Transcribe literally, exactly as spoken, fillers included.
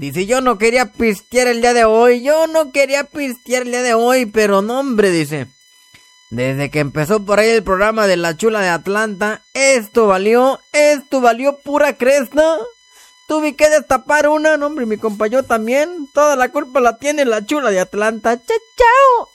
Dice, yo no quería pistear el día de hoy, yo no quería pistear el día de hoy, pero no, hombre, dice. Desde que empezó por ahí el programa de La Chula de Atlanta, esto valió, esto valió pura cresta. Tuve que destapar una, no, hombre, mi compa, yo también. Toda la culpa la tiene La Chula de Atlanta. ¡Chao, chao!